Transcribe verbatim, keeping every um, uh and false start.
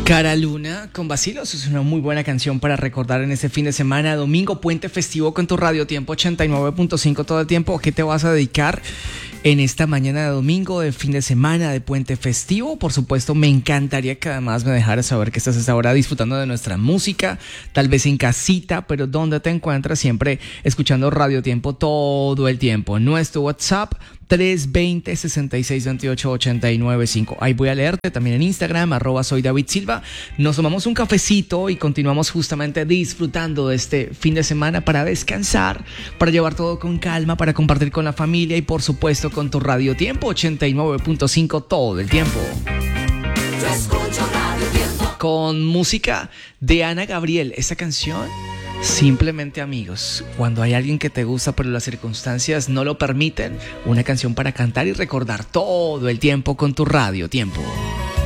Cara Luna con Vacilos es una muy buena canción para recordar en este fin de semana, domingo, puente festivo con tu Radio Tiempo ochenta y nueve punto cinco todo el tiempo. ¿Qué te vas a dedicar en esta mañana de domingo, de fin de semana, de puente festivo? Por supuesto, me encantaría que además me dejaras saber que estás hasta ahora disfrutando de nuestra música, tal vez en casita, pero ¿dónde te encuentras? Siempre escuchando Radio Tiempo todo el tiempo. Nuestro WhatsApp tres veinte, sesenta y seis veintiocho, ochenta y nueve cinco. Ahí voy a leerte también en Instagram, arroba soy David Silva. Nos tomamos un cafecito y continuamos justamente disfrutando de este fin de semana para descansar, para llevar todo con calma, para compartir con la familia y por supuesto con tu Radio Tiempo ochenta y nueve punto cinco todo el tiempo. Yo escucho Radio Tiempo. Con música de Ana Gabriel. Esta canción, Simplemente Amigos. Cuando hay alguien que te gusta pero las circunstancias no lo permiten, una canción para cantar y recordar todo el tiempo con tu Radio Tiempo.